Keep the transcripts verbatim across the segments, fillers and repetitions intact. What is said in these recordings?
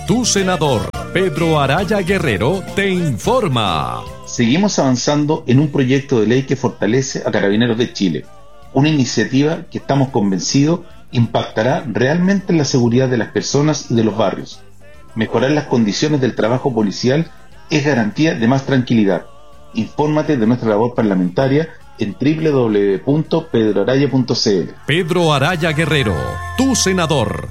Tu senador, Pedro Araya Guerrero, te informa. Seguimos avanzando en un proyecto de ley que fortalece a Carabineros de Chile. Una iniciativa que estamos convencidos impactará realmente en la seguridad de las personas y de los barrios. Mejorar las condiciones del trabajo policial es garantía de más tranquilidad. Infórmate de nuestra labor parlamentaria en doble u doble u doble u punto pedro araya punto c l. Pedro Araya Guerrero, tu senador.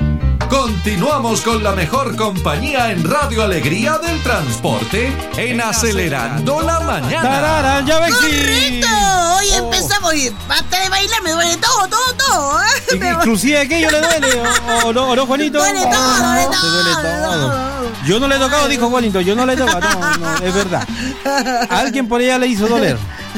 Continuamos con la mejor compañía en Radio Alegría del Transporte en Acelerando la Mañana. ¡Tarara, ya ves! ¡Correcto! Hoy oh. empezamos y basta de bailar, me duele todo, todo, todo. ¿eh? Inclusive aquello le duele, o, o, no, o no, Juanito. Duele todo, oh, duele no, todo, duele todo. Yo no le he tocado, dijo Juanito, yo no le he tocado, no, no, es verdad. Alguien por allá le hizo doler.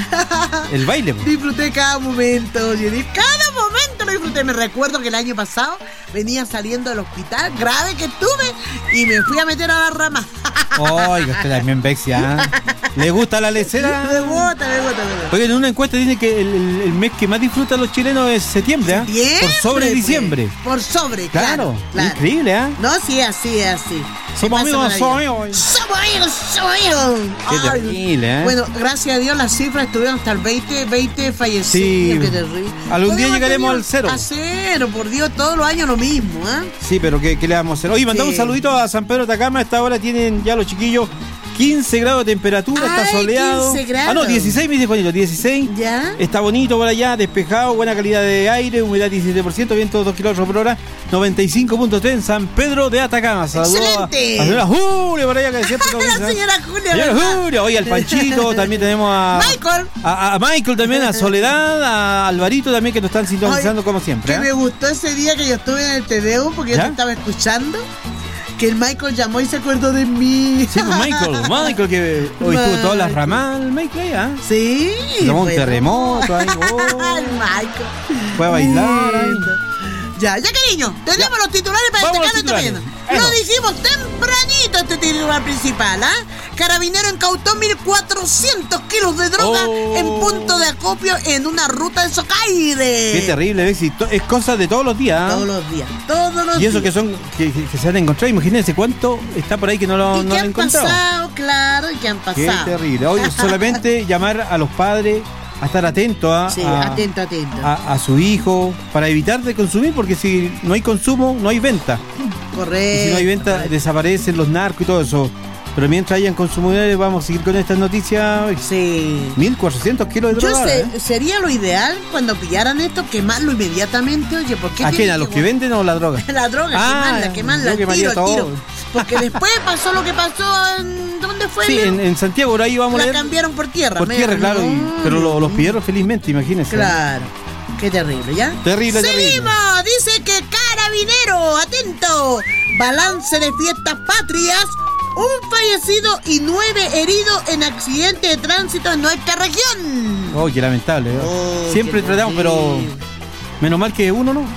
El baile. Disfruté cada momento, Jenny. Cada momento lo disfruté. Me recuerdo que el año pasado venía saliendo del hospital grave que tuve y me fui a meter a la rama. Oiga, usted también vexia. ¿Le gusta la lecera? Me gusta, me gusta, me gusta. Oye, en una encuesta dice que el, el, el mes que más disfrutan los chilenos es septiembre, ¿eh? ¿Septiembre? Por sobre pues, diciembre. Por sobre, claro. Claro, claro. Increíble, ¿eh? No, sí, así, así. Somos amigos, somos amigos. Somos amigos, somos amigos. Qué terrible, ¿eh? Bueno, gracias a Dios las cifras estuvieron hasta el veinte, veinte fallecidos. Sí. Qué terrible. Algún día llegaremos al cero. A cero, por Dios, todos los años lo mismo, ¿eh? Sí, pero ¿qué, qué le vamos a hacer? Oye, mandamos sí. un saludito a San Pedro de Atacama. A esta hora tienen ya los chiquillos quince grados de temperatura, Ay, está soleado. quince grados. Ah, no, dieciséis, me dice Juanito, dieciséis. ¿Ya? Está bonito por allá, despejado, buena calidad de aire, humedad diecisiete por ciento, viento dos kilómetros por hora, noventa y cinco punto tres en San Pedro de Atacama. Saludos ¡excelente! A, a la señora Julia por allá que siempre nos la señora Julia. Señora Julia, oye, al Panchito, también tenemos a Michael. A, a Michael también, a Soledad, a Alvarito también que nos están sintonizando. Ay, como siempre. Que ¿eh? me gustó ese día que yo estuve en el T V U porque ¿ya? Yo te estaba escuchando. Que el Michael llamó y se acordó de mí. Sí, pues Michael, Michael que hoy estuvo todas las ramas, Michael, ¿ah? ¿eh? Sí. Tomó un terremoto ahí. Oh. El Michael. Fue a bailar ahí. Ya, ya cariño, tenemos ya los titulares para destacar esta mañana. Lo dijimos tempranito este titular principal, ¿ah? ¿eh? Carabinero incautó mil cuatrocientos kilos de droga oh. en punto de acopio en una ruta de Socaire. Qué terrible, Bexi. Es cosa de todos los días. ¿eh? Todos los días, todos los días. Y eso días. que son que, que se han encontrado, imagínense cuánto está por ahí que no lo, ¿Y no qué han han encontrado. Pasado, claro, y qué han pasado. Qué terrible. Hoy solamente llamar a los padres a estar atento a, sí, a, atento, atento. A, a su hijo para evitar de consumir, porque si no hay consumo no hay venta. Correcto. Y si no hay venta correcto. Desaparecen los narcos y todo eso. Pero mientras hayan consumidores vamos a seguir con estas noticias. Sí. mil cuatrocientos kilos de droga. Yo sé, ¿eh? Sería lo ideal cuando pillaran esto quemarlo inmediatamente. Oye, ¿por qué? ¿A quién? ¿A los que venden o la droga? La droga, ah, quemarla, quemarla, al tiro, al tiro. Porque después pasó lo que pasó en... ¿Dónde fue? Sí, en, en Santiago, por ahí vamos la a leer. La cambiaron por tierra. Por tierra, no, claro. Y, pero lo, los pidieron felizmente, imagínense. Claro. Qué terrible, ¿ya? Terrible, ¡seguimos! terrible. Dice que Carabinero, atento, balance de fiestas patrias, un fallecido y nueve heridos en accidente de tránsito en nuestra región. Oh, qué lamentable. ¿no? Oh, Siempre qué tratamos, pero menos mal que uno, ¿no?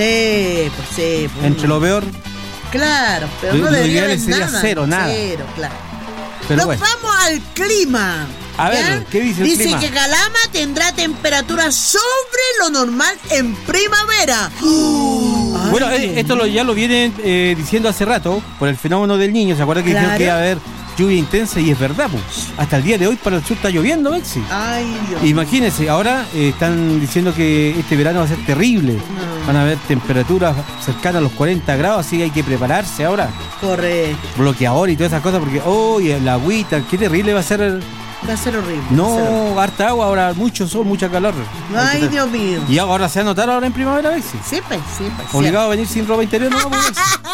Sí, pues sí. Pues entre lo peor. Claro, pero lo, no debería haber sería nada. Cero, nada. Cero, claro. Pero Nos bueno. vamos al clima. A ver, ¿ya? ¿qué dice el dice clima? Dice que Calama tendrá temperaturas sobre lo normal en primavera. Uh, bueno, ay, esto lo, ya lo vienen eh, diciendo hace rato por el fenómeno del Niño. ¿Se acuerdan que claro. dijeron que iba a haber lluvia intensa? Y es verdad, pues. Hasta el día de hoy para el sur está lloviendo, Bexi. Ay, Dios. Imagínense, ahora eh, están diciendo que este verano va a ser terrible. No. Van a haber temperaturas cercanas a los cuarenta grados, así que hay que prepararse ahora. Correcto. Bloqueador y todas esas cosas, porque, oh, y la agüita, qué terrible va a ser. El... Va a ser horrible. No, ser horrible. harta agua, ahora mucho sol, mucha calor. Ay, Dios mío. Y ahora se va a notar ahora en primavera, Bexi. Sí, pues, sí, pues. Obligado a venir sin ropa interior, no, pues.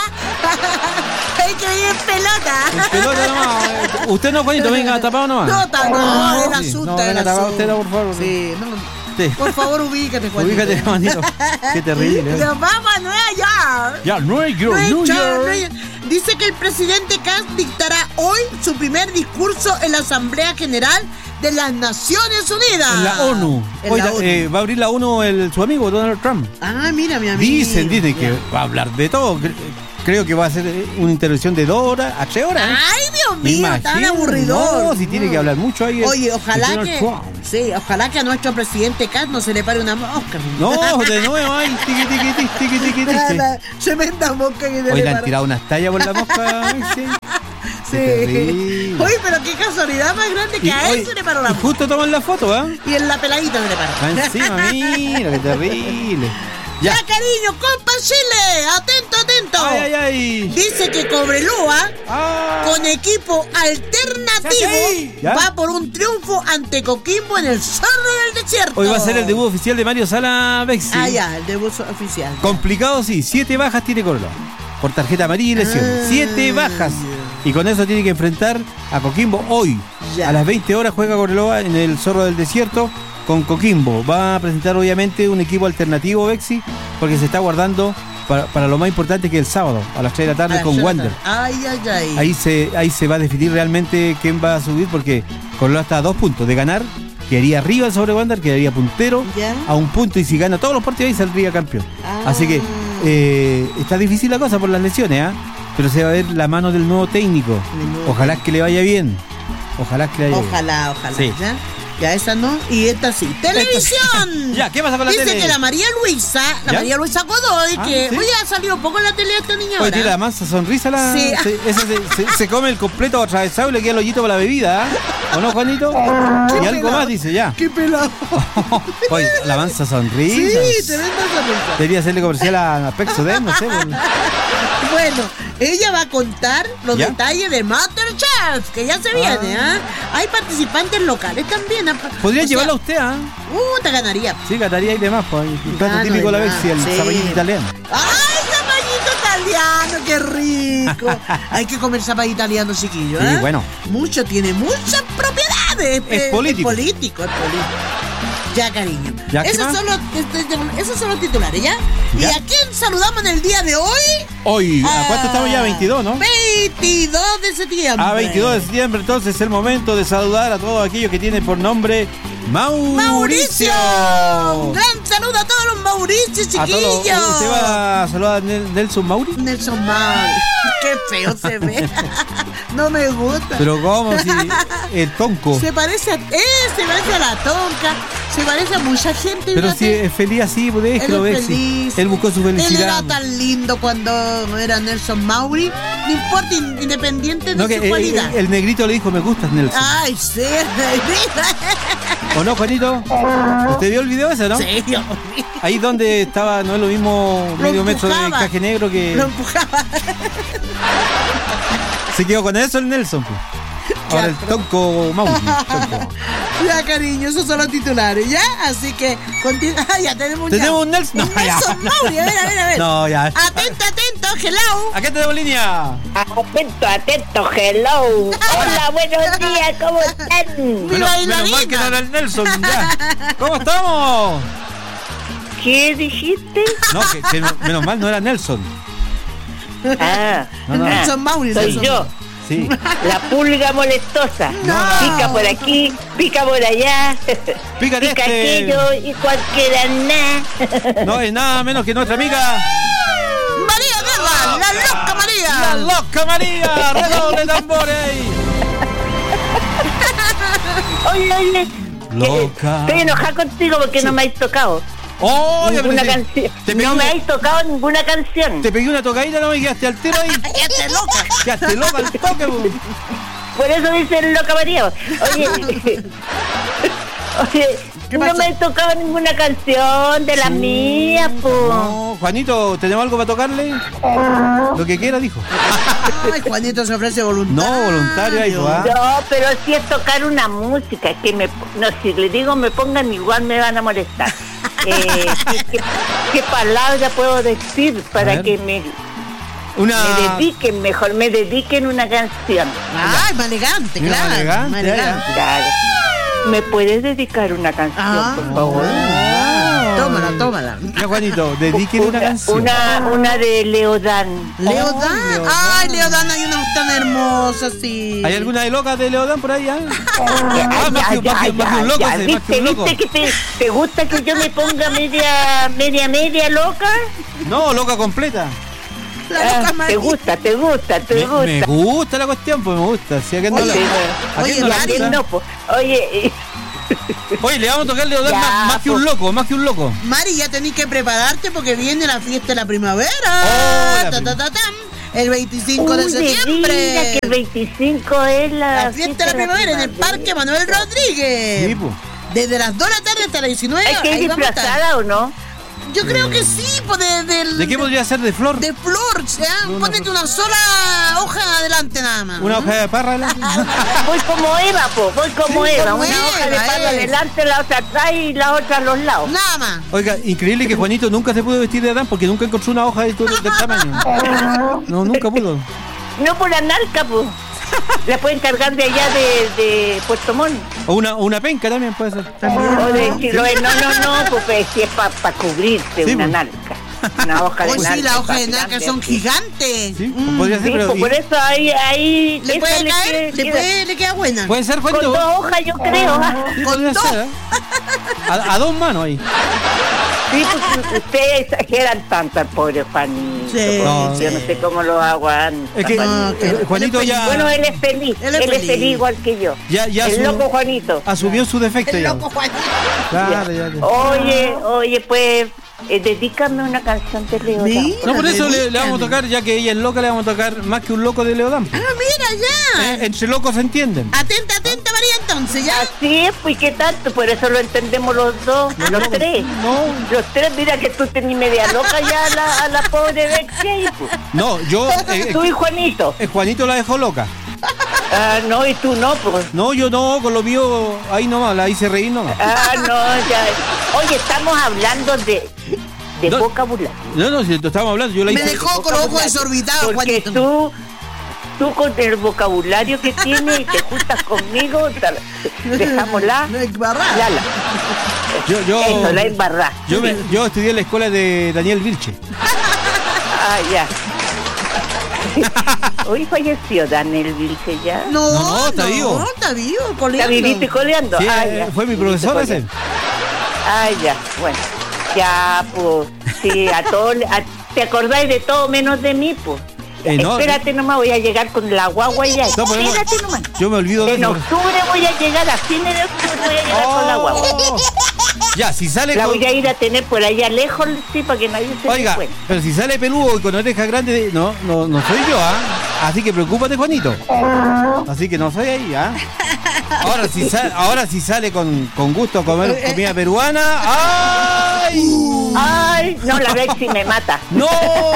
Hay que venir en pelota. En pelota nomás. Usted no, Juanito, venga tapado nomás. No, tapado, no, era sí, asusta. No, venga tapado usted, por favor. Sí, no. Sí. Por favor, ubícate, Juanito. Ubícate, Juanito. Qué terrible. ¿eh? Nos vamos a Nueva York. Ya, Nueva York, New York. Dice que el presidente Kast dictará hoy su primer discurso en la Asamblea General de las Naciones Unidas. En la ONU. En Hoy la la- ONU. eh, va a abrir la ONU el, su amigo Donald Trump. Ah, mira, mi amigo. Dicen, dicen que va a hablar de todo. Cre- Creo que va a ser eh, una intervención de dos horas a tres horas. ¿eh? Ay, Dios Me mío, tan imagino. aburridor. No, si tiene que hablar mucho ahí. el- Oye, el ojalá Donald que. Trump. Sí, ojalá que a nuestro presidente Katz no se le pare una mosca. No, de nuevo, ay, tiqui, tiqui, tiqui, tiqui, tiqui, tiqui. Nada, tremenda mosca que se Hoy le le han para. tirado unas tallas por la mosca. ay, sí. Sí. Qué terrible. Oye, pero qué casualidad más grande que Y, a él oye, se le paró la y mosca. justo toman la foto, ¿ah? Y en la peladita se le paró. Ah, encima, mira, qué terrible. Ya, Ya. cariño, compa Chile, atento, atento. Ay, ay, ay. Dice que Cobreloa, Ah. con equipo alternativo, Sí, sí. Ya. va por un triunfo ante Coquimbo en el Zorro del Desierto. Hoy va a ser el debut oficial de Mario Sala Bexi. Ah, ya, el debut oficial. Complicado, sí. Siete bajas tiene Cobreloa. Por tarjeta amarilla y lesión. Ah, Siete bajas. Y con eso tiene que enfrentar a Coquimbo hoy. Ya. A las veinte horas juega Cobreloa en el Zorro del Desierto con Coquimbo. Va a presentar obviamente un equipo alternativo Bexi porque se está guardando para, para lo más importante que el sábado a las tres de la tarde Ah, con Wander. Ay, ay, ay. Ahí se, ahí se va a definir realmente quién va a subir porque Cobreloa está a dos puntos de ganar. Quedaría arriba sobre Wander, quedaría puntero Ya. a un punto y si gana todos los partidos ahí saldría campeón. Ah. Así que eh, está difícil la cosa por las lesiones, ¿ah? Pero se va a ver la mano del nuevo técnico. Del nuevo Ojalá que le vaya bien. Ojalá que le vaya bien. Ojalá, ojalá. Sí. ¿Ya? Ya esa no, y esta sí. ¡Televisión! Ya, ¿qué pasa con la Dice tele? que la María Luisa, la ¿Ya? María Luisa Godoy, Ah, que ¿sí? oye, ha salido poco en la tele esta niña Oye, ahora. tiene la mansa sonrisa la. Sí. se, esa se, se- se come el completo atravesado y le queda el hoyito para la bebida, ¿ah? ¿O no, Juanito? Y algo más dice ya. ¡Qué pelado! Oye, la mansa sonrisa. Sí, tremenda sonrisa. Debería hacerle comercial a Pexodem, no sé. por- Bueno, ella va a contar los ¿Ya? detalles de MasterChef, que ya se viene, ¿ah? Hay participantes locales también. ¿ah? Podría O sea, llevarla usted, ¿ah? Uh, te ganaría. Sí, cataría y demás, pues. El plato Ah, no típico de hay la más. Bexi, el Sí. zapallito italiano. ¡Ay, zapallito italiano! ¡Qué rico! Hay que comer zapallo italiano, chiquillo, Sí, ¿eh? bueno. Mucho, tiene muchas propiedades. Es eh, político. Es político, es político. Ya, cariño. ¿Ya qué esos, más? son los, este, esos son los titulares, ¿ya? ¿Y ¿Ya? a quién saludamos en el día de hoy? Hoy, ¿a cuánto Ah, estamos ya? veintidós, ¿no? veintidós de septiembre. A veintidós de septiembre, entonces es el momento de saludar a todos aquellos que tienen por nombre Mauricio. ¡Mauricio! Un gran saludo a todos los Mauricios, A todos los- chiquillos. ¿Usted va a saludar a Nel- Nelson Mauri? Nelson Mauri. Qué feo se ve. No me gusta. Pero ¿cómo? Si el tonco. Se parece a. Eh, se parece a la tonca. Se parece a mucha gente. Pero fíjate. si es feliz así, pues Él déjelo es ver. si feliz. Él buscó su Él felicidad. era tan lindo cuando no era Nelson Mauri. No importa, in- independiente de No, que su el, cualidad. el- el negrito le dijo, me gustas, Nelson. Ay, sí. ¿O no, Juanito? ¿Usted vio el video ese, no? Sí, yo- Ahí donde estaba, no es lo mismo Lo medio metro de empujaba. caje negro que... Lo empujaba. Se quedó con eso el Nelson, pues. Ahora el tonco Mauri. tonco. Ya, cariño, esos son los titulares, ¿ya? Así que, continúa. Ah, ya tenemos un ¿Tenemos ya. un Nelson? Un No, ya. Nelson Mauri, a ver, a ver, a ver. No, ya. Atento, atento, hello. ¿A qué tenemos línea? Atento, atento, hello. Hola, buenos días, ¿cómo están? Menos, bailarina. menos mal que no era el Nelson, ya. ¿Cómo estamos? ¿Qué dijiste? No, que, que no- menos mal no era Nelson. Ah, No, no. ah, Nelson Mauri, soy Nelson. yo, Sí. la pulga molestosa. No. Pica por aquí, pica por allá, Pícate pica este. aquello y cualquiera nada. No es nada menos que nuestra amiga María Guerra, la loca María. la loca María. Redoble de tambores. Oye, oye, Loca. estoy enojada contigo porque no me habéis tocado Oh, ya ninguna te, canción. te pegué No me una, habéis tocado ninguna canción. te pegué una tocadita, no me quedaste al tiro ahí. Cállate, loca. Quedaste loca al toque, po. Por eso dicen loca María. Oye, oye, ¿Qué no pasó? me he tocado ninguna canción de las mías, po. No, Juanito, ¿tenemos algo para tocarle? Lo que quiera, dijo. Ay, Juanito se ofrece voluntario. No, voluntario, ahí, pues, ¿ah? No, pero sí es tocar una música que me, no, si le digo me pongan igual me van a molestar. Eh, ¿qué, qué, qué palabra puedo decir A para ver. que me, Una. me dediquen, mejor me dediquen una canción? Ay, más elegante, Mira, claro. más elegante, más elegante. Claro. ¿Me puedes dedicar una canción, Ah. por favor? Ah, tómala, tómala. Ya, Juanito, dedíquele una canción. Una, una de Leodán. Leodán. Oh, Leodán. Ay, Leodán, hay una tan hermosa, sí. ¿Hay alguna de locas de Leodán por ahí? ¿Ah? Ya, Ah, más que- ya, más que- más que ya, un loco, ya. ese, más ¿Viste, que un loco. viste que te, te gusta que yo me ponga media, media, media loca? No, loca completa. La Ah, loca te María. gusta, te gusta, te Me, gusta. me gusta la cuestión, pues me gusta. Si a quién no Oye, la- ¿a oye, quién no Y le a Mari, quién gusta? no, po. Oye, eh, Oye, le vamos a tocar Leodán Ya, más, más que un pues. loco, más que un loco. Mari, ya tenés que prepararte porque viene la fiesta de la primavera. Oh, la Ta, ta, ta, tam. El veinticinco de uy, septiembre. mira que el veinticinco es la, La fiesta de la primavera en el Parque Manuel Rodríguez. Sí, pues. Desde las dos de la tarde hasta las diecinueve. ¿Hay que ahí ir vamos a estar. disfrazada o no? Yo creo que sí, pues de, del- ¿De qué podría ser? ¿De flor? de flor, ¿ya? Una Pónete flor. una sola hoja adelante nada más. ¿Una hoja de parra? adelante? Voy como Eva, po, voy como Sí, Eva. como Una hoja de Eva, palo es. adelante, la otra atrás y la otra a los lados. Nada más. Oiga, increíble que Juanito nunca se pudo vestir de Adán porque nunca encontró una hoja de todo del tamaño. No, nunca pudo. No por la narca, pues. La pueden cargar de allá de, de Puerto Montt. O una, o una penca también puede ser. O de Chiloé. No, no, no, pues si es para cubrirse Sí, una pues. narca. Una hoja de Hoy narca. sí, las hojas de pa' narca grande son así. gigantes. Sí, Mm. podría ser, Sí, pero. pues por eso ahí, ahí ¿Le esa puede le caer? queda- ¿Le, queda- puede, ¿Le queda buena? Puede ser, Con Juanito. dos hojas yo creo. ¿ah? Sí, con podría dos. ser, ¿eh? a, a dos manos ahí. Sí, pues ustedes exageran tanto al pobre Juanito. Sí, No. Yo no sé cómo lo aguanta. Es que No, eh, que- Juanito él es ya, Bueno, él es feliz. Él Él es es, feliz. feliz igual que yo. ya, ya el su- loco Juanito. asumió su defecto El ya. loco Juanito. Claro, ya, ya. Oye, oye, pues, eh, dedícame una canción de Leodán. Mira, No, por eso le, le dedícame. vamos a tocar, ya que ella es loca, le vamos a tocar más que un loco de Leodán. Ah, mira, ya. Eh, entre locos se entienden. Atenta, atenta, María, entonces, ¿ya? Así es, pues, ¿qué tanto? Por eso lo entendemos los dos, los tres. No, Los tres, mira que tú tenés media loca ya a la, a la pobre Bexia ahí, pues. no, yo. eh, Tú y eh, Juanito. eh, Juanito la dejó loca. Ah, no, y tú no, pues. No, yo no, con lo mío, ahí nomás, la hice reír nomás. Ah, no, ya. Oye, estamos hablando de, de No. vocabulario. No, no, si te estamos hablando, yo la Me hice. dejó con los ojos desorbitados, Porque Juanito. tú, tú con el vocabulario que tienes y te juntas conmigo, te- dejamos la, No hay que barrar. la, la. Yo, yo, Eso, la embarrá. yo, me- yo estudié en la escuela de Daniel Vilche. Ah, ya. Hoy falleció Daniel Vilche ya. No, No, no, está vivo. está vivo, ¿La coleando. viviste coleando? Sí, Ah, eh, ya. fue mi Viviste profesor ese. coleando. Ah, ya, bueno. Ya, pues, sí, a todos, a- ¿te acordáis de todo menos de mí, pues? Eh, no, Espérate nomás, voy a llegar con la guagua ya. No, pero no. Espérate nomás. Yo me olvido de En eso. octubre voy a llegar, a fines de octubre voy a llegar con la guagua. Oh. Ya, si sale La con... voy a ir a tener por allá lejos, sí, para que nadie se dé Oiga, cuenta. pero si sale peludo y con oreja grande, no, no, no soy yo, ¿ah? Así que preocúpate, Juanito. Así que no soy ahí, ¿ah? Ahora si, sa- ahora si sale con, con gusto a comer comida peruana, ¡ay! Ay, no, la Bexi me mata. ¡No!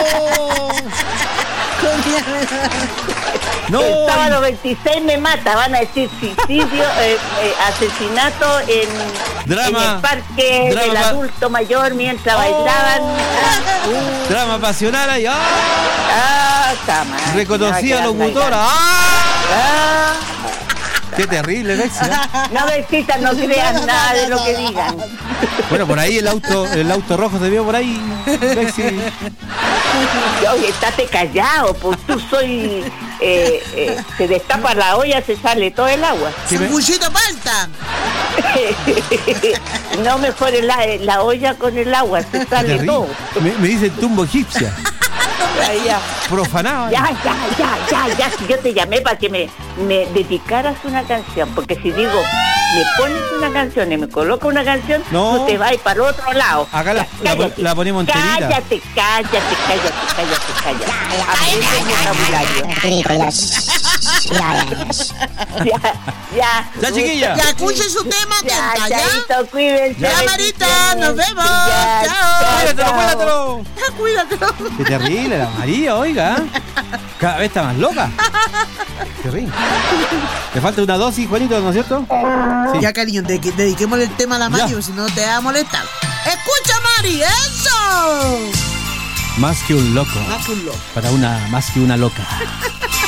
¡No! El sábado veintiséis me mata, van a decir suicidio, eh, eh, asesinato en, Drama. en el parque Drama. del adulto mayor mientras Oh. bailaban. Drama pasional ahí, ¡ah! Ah, cama. Reconocida locutora, ¡ah! Ah, ¡Qué terrible, Bexi! ¿eh? no, Bexita, no creas nada de lo que digan. Bueno, por ahí el auto, el auto rojo se vio por ahí, Bexi. Oye, estate callado, pues tú soy... Eh, eh, se destapa la olla, se sale todo el agua. ¿Qué me- Su bullito palta. No mejore la, la olla con el agua, se sale Terrible. todo. Me, me dice tumbo egipcia. Ya, ya. Profanado. ¿eh? Ya, ya, ya, ya, ya, si yo te llamé para que me, me dedicaras una canción, porque si digo, me pones una canción y me coloca una canción, No. tú te vas para el otro lado. Acá la- Ya, la- cállate. la ponemos enterita. Cállate, cállate, cállate, cállate, cállate. Aprende vocabulario. Ridículos. Ya, ya. Ya, chiquilla. Ya, escuche su tema, Ya, atenta, ¿ya? chaito, cuídense. Ya, Marita, nos vemos. Ya, Chao. Cuídatelo, chao. cuídatelo. Ya, cuídatelo. Qué terrible la María, oiga. Cada vez está más loca. Terrible. Le falta una dosis, Juanito, ¿no es cierto? Sí. Ya, cariño, de- dediquémosle el tema a la Mari, Ya. porque si no te va a molestar. ¡Escucha, Mari! ¡Eso! Más que un loco. Más que un loco. Para una, más que una loca.